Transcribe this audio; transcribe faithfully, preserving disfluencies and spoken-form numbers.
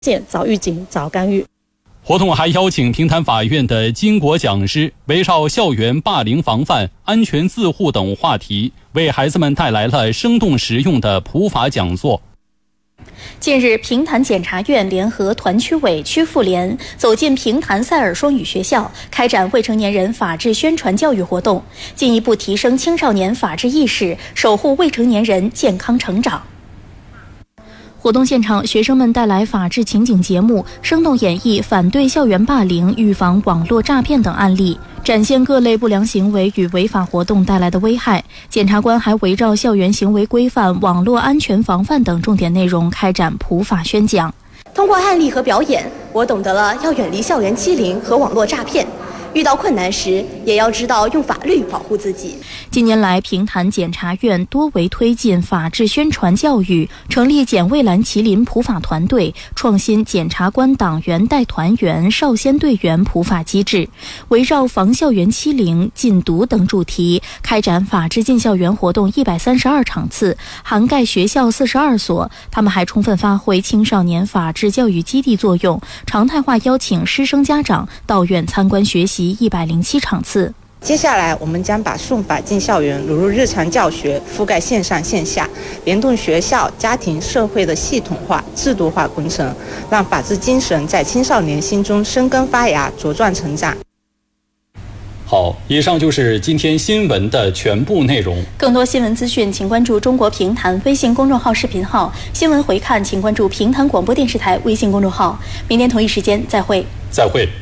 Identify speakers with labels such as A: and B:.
A: 见、早预警、早干预。
B: 活动还邀请平潭法院的金国讲师，围绕校园霸凌防范、安全自护等话题，为孩子们带来了生动实用的普法讲座。
C: 近日，平潭检察院联合团区委、区妇联走进平潭塞尔双语学校，开展未成年人法治宣传教育活动，进一步提升青少年法治意识，守护未成年人健康成长。活动现场，学生们带来法治情景节目，生动演绎反对校园霸凌、预防网络诈骗等案例，展现各类不良行为与违法活动带来的危害。检察官还围绕校园行为规范、网络安全防范等重点内容开展普法宣讲。
D: 通过案例和表演，我懂得了要远离校园欺凌和网络诈骗。遇到困难时，也要知道用法律保护自己。
C: 近年来，平潭检察院多为推进法治宣传教育，成立检卫蓝麒麟普法团队，创新检察官党员带团员、少先队员普法机制，围绕防校园欺凌、禁毒等主题，开展法治进校园活动一百三十二场次，涵盖学校四十二所。他们还充分发挥青少年法治教育基地作用，常态化邀请师生家长到院参观学习一百零七场次。
E: 接下来，我们将把送法进校园融入日常教学，覆盖线上线下，联动学校、家庭、社会的系统化、制度化工程，让法治精神在青少年心中生根发芽、茁壮成长。
B: 好，以上就是今天新闻的全部内容。
C: 更多新闻资讯，请关注中国评弹微信公众号、视频号。新闻回看，请关注评弹广播电视台微信公众号。明天同一时间再会。
B: 再会。